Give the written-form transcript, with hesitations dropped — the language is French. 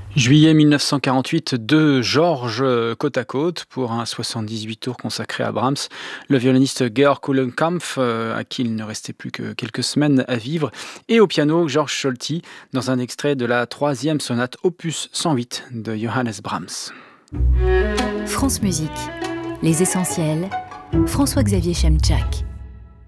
Juillet 1948, deux Georges côte à côte pour un 78 tours consacré à Brahms. Le violoniste Georg Kulenkampff, à qui il ne restait plus que quelques semaines à vivre, et au piano Georges Scholti dans un extrait de la troisième sonate opus 108 de Johannes Brahms. France Musique, les essentiels, François-Xavier Chemczak.